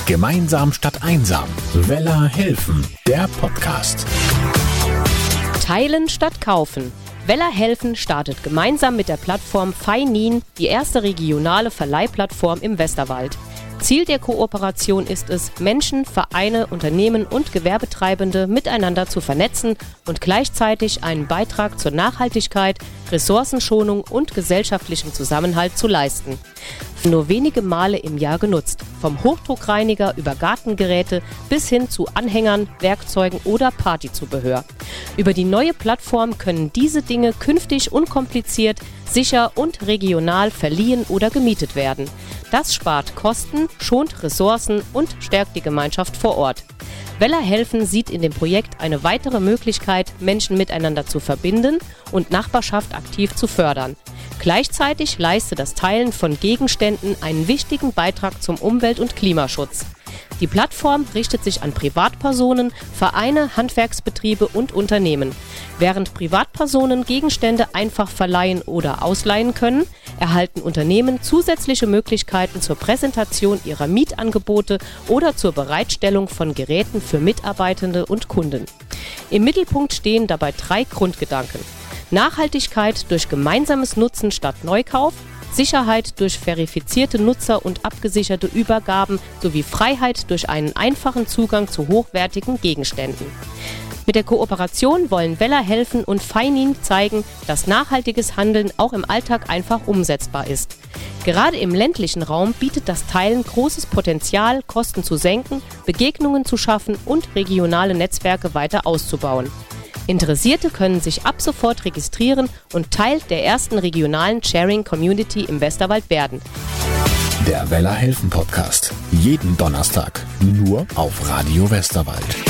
Gemeinsam statt einsam. Weller helfen, der Podcast. Teilen statt kaufen. Weller helfen startet gemeinsam mit der Plattform Feinin die erste regionale Verleihplattform im Westerwald. Ziel der Kooperation ist es, Menschen, Vereine, Unternehmen und Gewerbetreibende miteinander zu vernetzen und gleichzeitig einen Beitrag zur Nachhaltigkeit, Ressourcenschonung und gesellschaftlichem Zusammenhalt zu leisten. Nur wenige Male im Jahr genutzt, vom Hochdruckreiniger über Gartengeräte bis hin zu Anhängern, Werkzeugen oder Partyzubehör. Über die neue Plattform können diese Dinge künftig unkompliziert, sicher und regional verliehen oder gemietet werden. Das spart Kosten, schont Ressourcen und stärkt die Gemeinschaft vor Ort. Weller helfen sieht in dem Projekt eine weitere Möglichkeit, Menschen miteinander zu verbinden und Nachbarschaft aktiv zu fördern. Gleichzeitig leistet das Teilen von Gegenständen einen wichtigen Beitrag zum Umwelt- und Klimaschutz. Die Plattform richtet sich an Privatpersonen, Vereine, Handwerksbetriebe und Unternehmen. Während Privatpersonen Gegenstände einfach verleihen oder ausleihen können, erhalten Unternehmen zusätzliche Möglichkeiten zur Präsentation ihrer Mietangebote oder zur Bereitstellung von Geräten für Mitarbeitende und Kunden. Im Mittelpunkt stehen dabei 3 Grundgedanken: Nachhaltigkeit durch gemeinsames Nutzen statt Neukauf, Sicherheit durch verifizierte Nutzer und abgesicherte Übergaben sowie Freiheit durch einen einfachen Zugang zu hochwertigen Gegenständen. Mit der Kooperation wollen Weller helfen und Feinin zeigen, dass nachhaltiges Handeln auch im Alltag einfach umsetzbar ist. Gerade im ländlichen Raum bietet das Teilen großes Potenzial, Kosten zu senken, Begegnungen zu schaffen und regionale Netzwerke weiter auszubauen. Interessierte können sich ab sofort registrieren und Teil der ersten regionalen Sharing-Community im Westerwald werden. Der Weller helfen Podcast. Jeden Donnerstag. Nur auf Radio Westerwald.